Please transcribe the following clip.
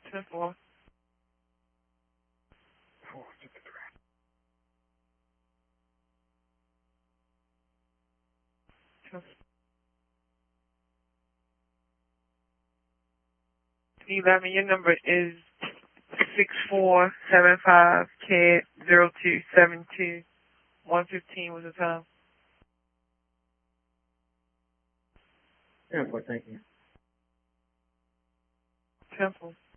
10-4. 453. Your number is 6475 CAD 0272. 1:15 was the time. 10-4, thank you. 10-4.